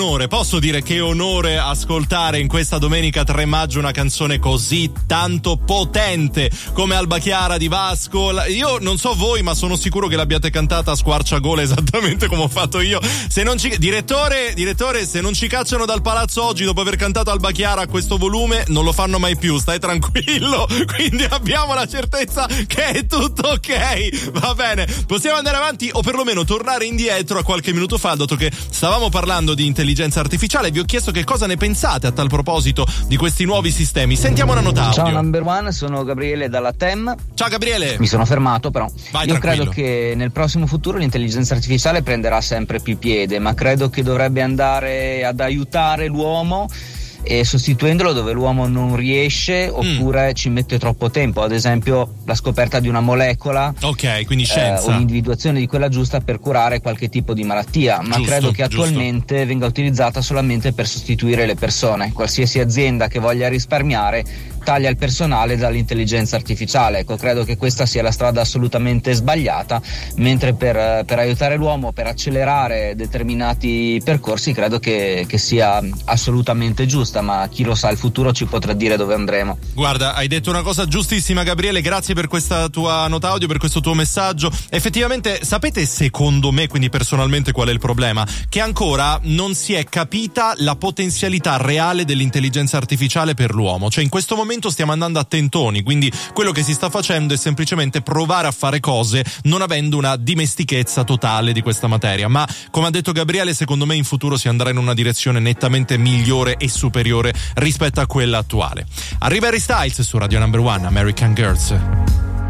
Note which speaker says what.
Speaker 1: Posso dire che onore ascoltare in questa domenica 3 maggio una canzone così tanto potente come Alba Chiara di Vasco. Io non so voi, ma sono sicuro che l'abbiate cantata a squarciagola esattamente come ho fatto io. Se non ci direttore, se non ci cacciano dal palazzo oggi dopo aver cantato Alba Chiara a questo volume, non lo fanno mai più, stai tranquillo. Quindi abbiamo la certezza che è tutto ok. Va bene, possiamo andare avanti o perlomeno tornare indietro a qualche minuto fa, dato che stavamo parlando di intelligenza artificiale. Vi ho chiesto che cosa ne pensate a tal proposito di questi nuovi sistemi. Sentiamo una nota audio.
Speaker 2: Ciao Number One, sono Gabriele dalla TEM.
Speaker 1: Ciao Gabriele.
Speaker 2: Mi sono fermato però.
Speaker 1: Vai,
Speaker 2: io
Speaker 1: tranquillo.
Speaker 2: credo che nel prossimo futuro l'intelligenza artificiale prenderà sempre più piede, ma credo che dovrebbe andare ad aiutare l'uomo e sostituendolo dove l'uomo non riesce oppure ci mette troppo tempo, ad esempio la scoperta di una molecola,
Speaker 1: ok, quindi scienza,
Speaker 2: o l'individuazione di quella giusta per curare qualche tipo di malattia, ma credo che attualmente venga utilizzata solamente per sostituire le persone. Qualsiasi azienda che voglia risparmiare taglia il personale dall'intelligenza artificiale. Ecco, credo che questa sia la strada assolutamente sbagliata, mentre per aiutare l'uomo, per accelerare determinati percorsi, credo che sia assolutamente giusta, ma chi lo sa, il futuro ci potrà dire dove andremo.
Speaker 1: Guarda, hai detto una cosa giustissima Gabriele, grazie per questa tua nota audio, per questo tuo messaggio. Effettivamente, sapete secondo me, quindi personalmente, qual è il problema? Che ancora non si è capita la potenzialità reale dell'intelligenza artificiale per l'uomo. Cioè in questo momento stiamo andando a tentoni, quindi quello che si sta facendo è semplicemente provare a fare cose non avendo una dimestichezza totale di questa materia, ma come ha detto Gabriele, secondo me in futuro si andrà in una direzione nettamente migliore e superiore rispetto a quella attuale. Arriva Harry Styles su Radio Number One, American Girls.